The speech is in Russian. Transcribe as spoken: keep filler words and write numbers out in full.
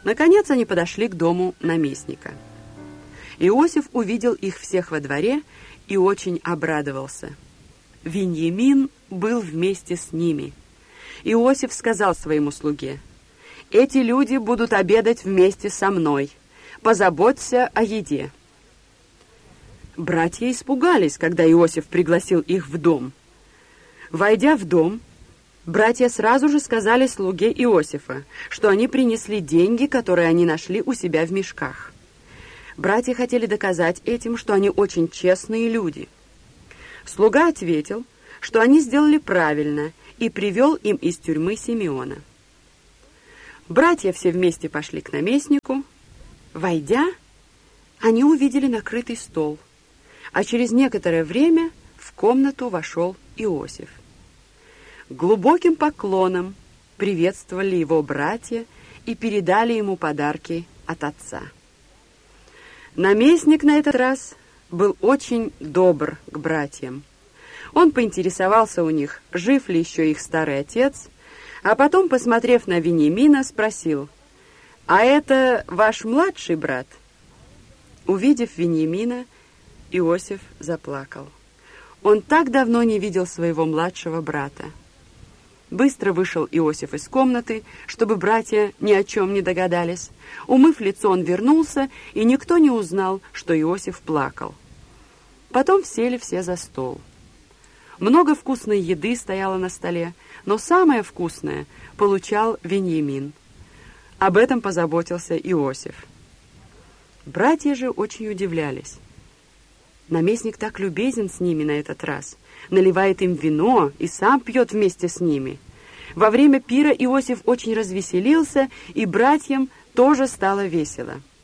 Наконец они подошли к дому наместника. Иосиф увидел их всех во дворе и очень обрадовался. Виньямин был вместе с ними. Иосиф сказал своему слуге: «Эти люди будут обедать вместе со мной. Позаботься о еде». Братья испугались, когда Иосиф пригласил их в дом. Войдя в дом, братья сразу же сказали слуге Иосифа, что они принесли деньги, которые они нашли у себя в мешках. Братья хотели доказать этим, что они очень честные люди. Слуга ответил, что они сделали правильно, и привел им из тюрьмы Симеона. Братья все вместе пошли к наместнику. Войдя, они увидели накрытый стол, а через некоторое время в комнату вошел Иосиф. Глубоким поклоном приветствовали его братья и передали ему подарки от отца. Наместник на этот раз был очень добр к братьям. Он поинтересовался у них, жив ли еще их старый отец, а потом, посмотрев на Виньямина, спросил: «А это ваш младший брат?» Увидев Виньямина, Иосиф заплакал. Он так давно не видел своего младшего брата. Быстро вышел Иосиф из комнаты, чтобы братья ни о чем не догадались. Умыв лицо, он вернулся, и никто не узнал, что Иосиф плакал. Потом сели все за стол. Много вкусной еды стояло на столе, но самое вкусное получал Виньямин. Об этом позаботился Иосиф. Братья же очень удивлялись. Наместник так любезен с ними на этот раз, наливает им вино и сам пьет вместе с ними. Во время пира Иосиф очень развеселился, и братьям тоже стало весело.